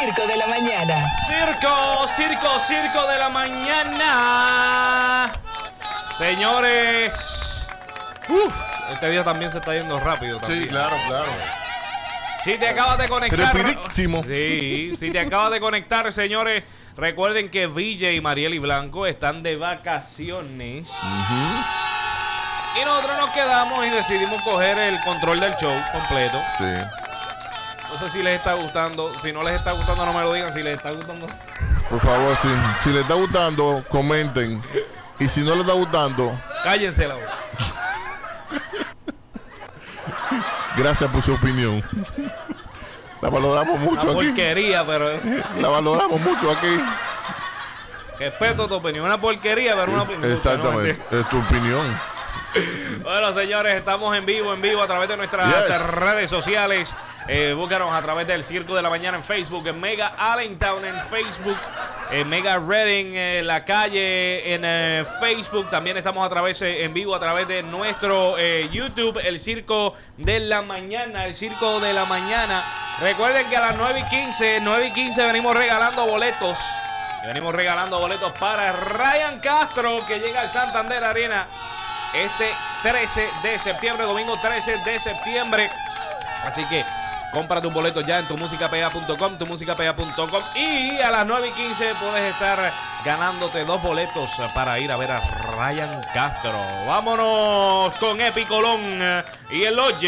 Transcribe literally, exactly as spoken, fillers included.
circo de la mañana. Circo, circo, circo de la mañana. Señores, uf, este día también se está yendo rápido. También. Sí, claro, claro. Si te acabas de conectar. Rapidísimo. Sí, si te acabas de conectar, señores, recuerden que Villa y Marieli Blanco están de vacaciones. Uh-huh. Y nosotros nos quedamos y decidimos coger el control del show completo. Sí. No sé si les está gustando. Si no les está gustando, no me lo digan. Si les está gustando. Por favor, si, si les está gustando, comenten. Y si no les está gustando, cállense la boca. Gracias por su opinión. La valoramos mucho una aquí. Una porquería, pero. La valoramos mucho aquí. Respeto tu opinión. Una porquería, pero una opinión. Exactamente. No, es tu opinión. Bueno, señores, estamos en vivo, en vivo a través de nuestras yes. redes sociales. Eh, búscanos a través del Circo de la Mañana en Facebook, en Mega Allentown en Facebook, en Mega Reading en La Calle en eh, Facebook. También estamos a través eh, en vivo a través de nuestro eh, YouTube, el Circo de la Mañana, el Circo de la Mañana. Recuerden que a las nueve y quince, nueve y quince venimos regalando boletos. Y venimos regalando boletos para Ryan Castro, que llega al Santander Arena este trece de septiembre, domingo trece de septiembre. Así que compra tus boletos ya en tu música p a punto com, tu música p a punto com. Y a las nueve y quince puedes estar ganándote dos boletos para ir a ver a Ryan Castro. Vámonos con Epi Colón y el Oye.